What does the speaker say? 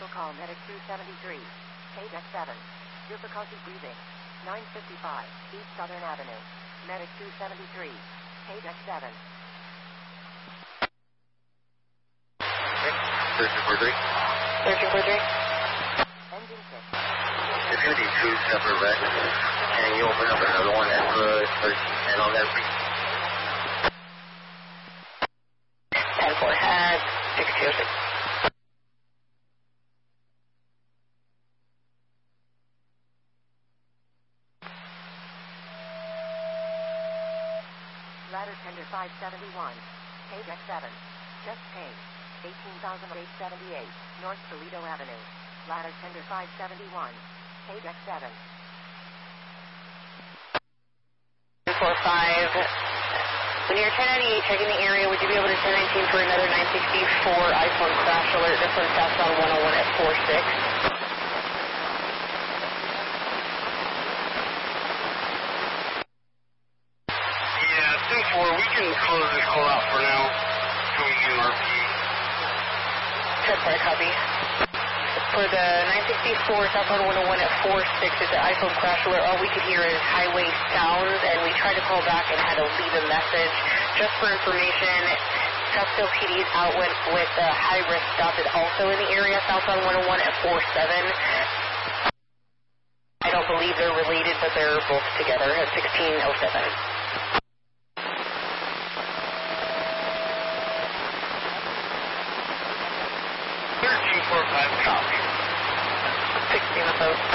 Special call Medic 273. KDEC 7. Difficulty breathing. 955 East Southern Avenue. Medic 273. KDEC 7. Searching for 3. Searching for 3. Engine 6. It's going to be 2 separate wrecks. Can you open up another one at the 10 on that free? 10-4 hat, 6206. Ladder tender 571. KDEC 7. Chest pain. 18,878. North Toledo Avenue. Ladder tender 571. KDEC 7. 245. When you're 1098 checking the area, would you be able to 1019 for another 964 iPhone crash alert? This one's southbound 101 at 46. We can close this call out for now until we get an RP. 10-4 copy. For the 964 southbound 101 at 46, it's an iPhone crash alert. All we could hear is highway sounds, and we tried to call back and had to leave a message. Just for information, Scottsdale PD is out with a high-risk stop is also in the area, southbound 101 at 47. I don't believe they're related, but they're both together at 1607. 1345 copy. 16 of those.